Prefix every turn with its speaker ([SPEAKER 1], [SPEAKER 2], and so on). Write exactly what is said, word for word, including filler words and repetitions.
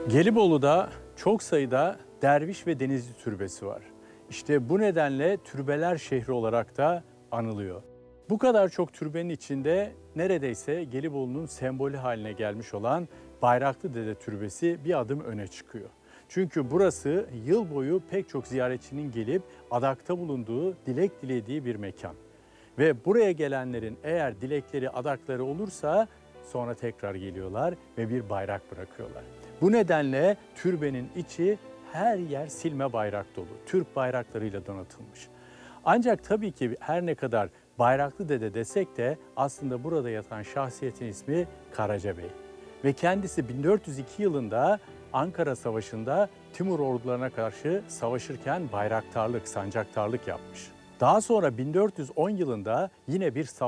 [SPEAKER 1] Gelibolu'da çok sayıda derviş ve denizci türbesi var. İşte bu nedenle türbeler şehri olarak da anılıyor. Bu kadar çok türbenin içinde neredeyse Gelibolu'nun sembolü haline gelmiş olan Bayraklı Dede Türbesi bir adım öne çıkıyor. Çünkü burası yıl boyu pek çok ziyaretçinin gelip adakta bulunduğu, dilek dilediği bir mekan. Ve buraya gelenlerin eğer dilekleri, adakları olursa sonra tekrar geliyorlar ve bir bayrak bırakıyorlar. Bu nedenle türbenin içi her yer silme bayrak dolu. Türk bayraklarıyla donatılmış. Ancak tabii ki her ne kadar Bayraklı Dede desek de aslında burada yatan şahsiyetin ismi Karacabey. Ve kendisi bin dört yüz iki yılında Ankara Savaşı'nda Timur ordularına karşı savaşırken bayraktarlık, sancaktarlık yapmış. Daha sonra bin dört yüz on yılında yine bir savaş